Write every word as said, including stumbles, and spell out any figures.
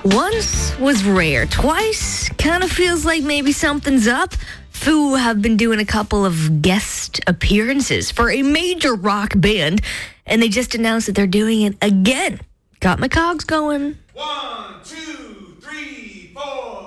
Once was rare. Twice kind of feels like maybe something's up. Foo have been doing a couple of guest appearances for a major rock band, and they just announced that they're doing it again. Got my cogs going. One, two, three, four.